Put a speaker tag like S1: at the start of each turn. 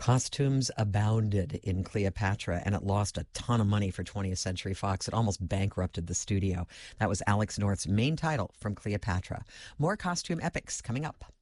S1: Costumes abounded in Cleopatra, and it lost a ton of money for 20th Century Fox. It almost bankrupted the studio. That was Alex North's main title from Cleopatra. More costume epics coming up.